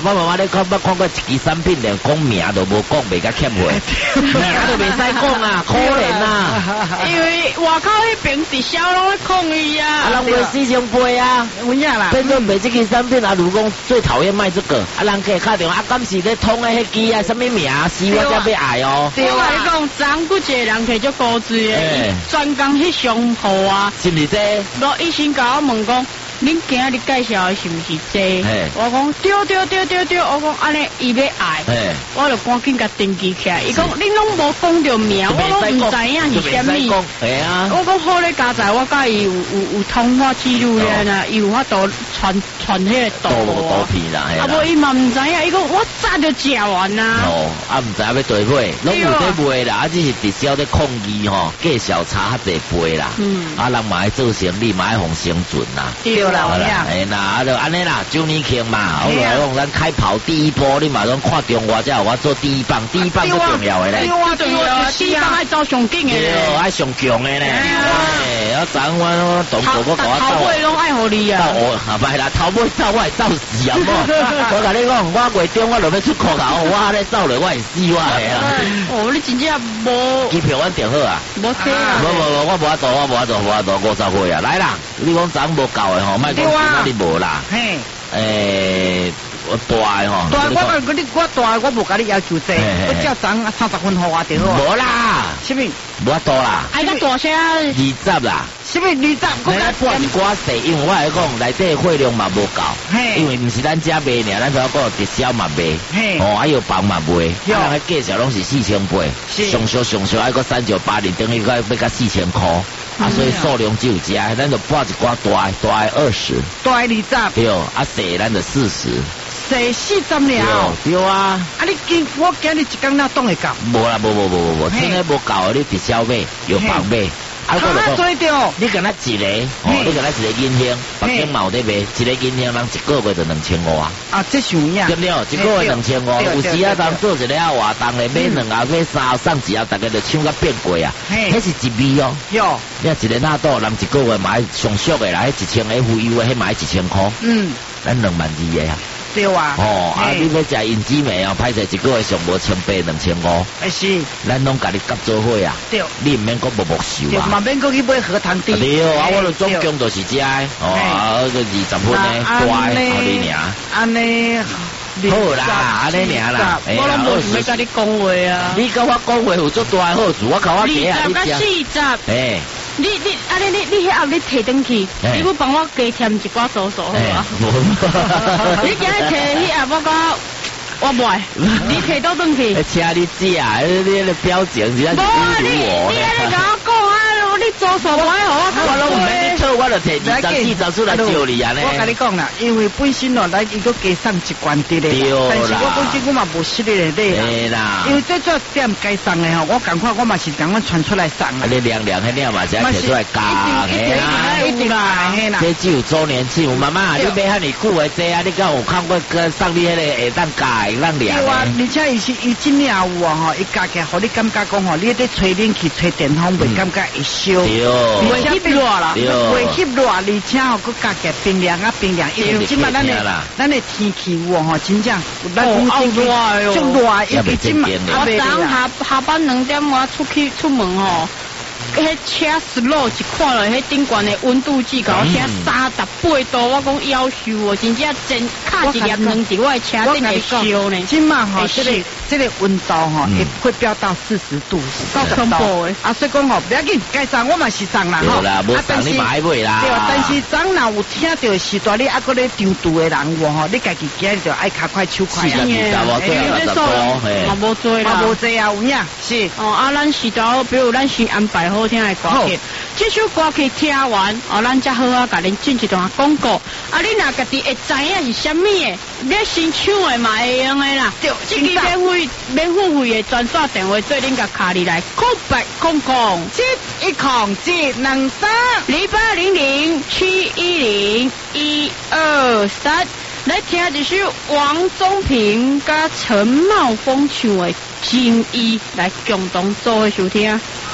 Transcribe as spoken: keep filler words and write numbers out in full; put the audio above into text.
我妈妈咧看捌看过一支产品，连讲名都无讲，袂甲欠货，名都袂使讲啊，可怜啊！ 因为外口迄边直销拢咧抗议啊， 啊，人卖四千杯啊， 有影啦。 变做卖这支产品啊，如讲最讨厌卖这个，啊，人家敲电话啊，敢是咧通诶迄支啊，什么名啊，是我才要爱哦。 我话你讲，昨古一个人摕足高罪诶，专讲迄商铺啊， 是毋是这？ 罗医生甲我问讲。恁今日介绍的是毋是这？我讲对对对对对，我讲安尼伊要爱，我就赶紧甲登记起来。伊讲恁拢无讲着名，我拢唔知影是虾米。 系啊。 我讲好咧，加在我甲伊有有有通话记录咧呐，伊有法度传传迄个图。 图片啦， 啊无伊嘛唔知影，伊讲我早就食完啦。 哦，啊唔知影要对买，拢有在卖啦，啊只是直销在抗议吼，价小差较济倍啦。嗯。啊人嘛爱做生意，嘛爱互生存啦。 对。 好啦，哎那啊就安尼啦，周年庆嘛，我来讲咱开跑第一波，你嘛拢看中我，才有我做第一棒，第一棒最重要的咧。 对啊，对啊，第一棒爱走上紧的。 对，爱上强的咧。哎，我昨我同哥哥甲我斗。头尾拢爱互你啊。 我啊，唔系啦，头尾走我会走死啊！我甲你讲，我月中我落要出国啊，我咧走落我会死我系啊。 哦，你真正无。 机票阮订好啊。 无死啊。 无无无，我无法度，我无法度，无法度五十岁啊！来啦，你讲昨无够的吼，莫。对啊，你无啦。嘿，诶，我大诶吼。 大，我我你我大，我无甲你要求这，我照昨三十分互我就好。 无啦， 什么？ 无法度啦。 哎，个大声。 二十啦。 什么二十？ 我来拨一寡细，因为我来讲内底货量嘛无够，因为毋是咱遮卖尔，咱才讲直销嘛卖，哦，还有房嘛卖，啊，人个价钱拢是四千八，上少上少还个三九八零，等于个要甲四千块。啊，所以数量就有遮，咱就拨一寡大大二十， 大二十， 对，啊细咱就四十， 细四十了， 对啊。 啊，你今我今日一工哪当会到？ 无啦，无无无无无，真诶无够，你直销买有房买。 啊，我做着， 你敢若一个，哦，你敢若一个银杏，北京嘛有咧卖，一个银杏人一个月就两千五啊。 啊，这是有影， 对不对？一个月两千五，有时啊，当做一个啊活动咧，买两盒、买三盒送一盒，大家就抢甲变贵啊。迄是一味哦。 哟， 你啊一个纳豆，人一个月买上俗的啦，迄一千个富优的，迄买一千块。嗯，咱两万二个啊。 对啊， 哦，啊，你要食银子梅哦，歹势一个月上无千八两千五， 哎是， 咱拢甲你夹做伙啊， 对， 你毋免讲无木收啊， 嘛免讲去买荷塘地， 对，啊，我就总共就是遮，哦，啊，个二十分呢，乖，互你尔， 安尼好啦，安尼尔啦， 我拢无想要甲你讲话啊， 你甲我讲话有足大好处，我甲我几啊，你食，四十， 哎。 你你啊你你你迄盒你摕转去，你要帮我加添一寡sauce好啊？你今日摕迄盒我讲我袂，你摕倒转去。 请你食啊！你你表情是安尼侮辱我。 你你安尼甲我讲啊，你做啥我爱我？ 我拢唔免你错，我就摕二十四十出来招你啊！ 我甲你讲啦，因为本身哦，咱伊个加送一罐的咧，但是我本身我嘛无实力咧咧啦。因为这做点该送的吼，我赶快我嘛是赶快传出来送啊。 你凉凉迄领嘛是摕出来加， 嘿啦，一定啦，嘿啦。 这只有周年庆，妈妈，你买遐尼久的这啊？你敢有看过个送你迄个会当加会当凉？ 对啊，而且伊是伊真正有啊吼，伊加起来，互你感觉讲吼，你咧吹冷气、吹电风，袂感觉会烧， 袂吸热啦，袂吸热，而且吼，佮加起来冰凉啊冰凉，因为即摆咱的咱的天气有吼，真正咱好热哟， 足热，因为即摆我昨下下班两点我出去出门吼。迄车slow一看了，迄顶悬的温度计甲我写三十八度，我讲夭寿哦，真正真卡一粒两伫我的车顶会烧呢。 今嘛吼，这个这个温度吼，会会飙到四十度， 够恐怖的。 啊，所以讲吼，不要紧，该送我嘛是送啦吼。 啊，但是你买买啦。 对，但是昨若有听到时代你啊，搁咧张图的人话吼，你家己今日就爱卡快手快啊。 是啊，是啊，我对啊， 嘛无做啦， 嘛无做啊，有影是。 哦，啊，咱时代，比如咱先安排好听的歌曲，这首歌曲听完，哦，咱才好啊，甲恁进一段广告。啊，你若家己会知影是虾米的，你先抢的嘛会用的啦。对，这个免费免付费的专线电话，做恁甲卡里来，空白空空七一空七两三零八零零七一零一二三。来听一首王宗平甲陈茂峰唱的《情意》，来共同做伙收听。